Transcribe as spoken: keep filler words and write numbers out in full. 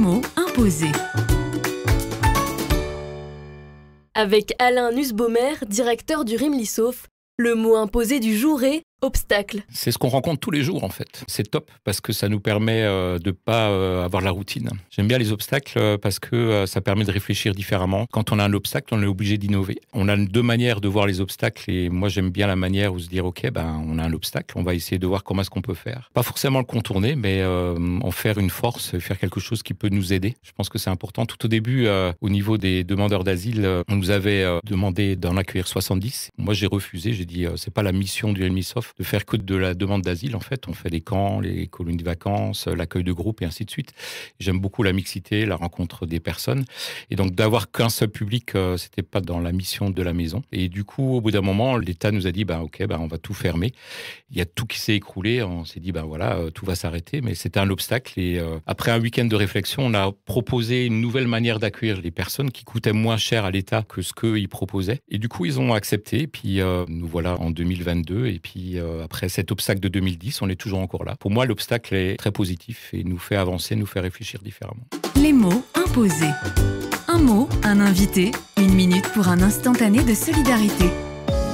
mots imposés. Avec Alain Nussbaumer, directeur du Rimlissof, le mot imposé du jour est obstacle. C'est ce qu'on rencontre tous les jours en fait. C'est top parce que ça nous permet euh, de ne pas euh, avoir la routine. J'aime bien les obstacles euh, parce que euh, ça permet de réfléchir différemment. Quand on a un obstacle, on est obligé d'innover. On a deux manières de voir les obstacles et moi j'aime bien la manière où se dire ok, ben, on a un obstacle, on va essayer de voir comment est-ce qu'on peut faire. Pas forcément le contourner, mais euh, en faire une force, faire quelque chose qui peut nous aider. Je pense que c'est important. Tout au début, euh, au niveau des demandeurs d'asile, euh, on nous avait euh, demandé d'en accueillir soixante-dix. Moi j'ai refusé, j'ai dit euh, c'est pas la mission du Rimlissof de faire que de la demande d'asile. En fait, on fait des camps, les colonies de vacances, l'accueil de groupe et ainsi de suite. J'aime beaucoup la mixité, la rencontre des personnes. Et donc, d'avoir qu'un seul public, euh, c'était pas dans la mission de la maison. Et du coup, au bout d'un moment, l'État nous a dit, ben, OK, ben, on va tout fermer. Il y a tout qui s'est écroulé. On s'est dit, ben voilà, euh, tout va s'arrêter. Mais c'était un obstacle. Et euh, après un week-end de réflexion, on a proposé une nouvelle manière d'accueillir les personnes qui coûtait moins cher à l'État que ce qu'ils proposaient. Et du coup, ils ont accepté. Et puis, euh, nous voilà en deux mille vingt-deux. Et puis, euh, après cet obstacle de deux mille dix, on est toujours encore là. Pour moi, l'obstacle est très positif et nous fait avancer, nous fait réfléchir différemment. Les mots imposés. Un mot, un invité, une minute pour un instantané de solidarité.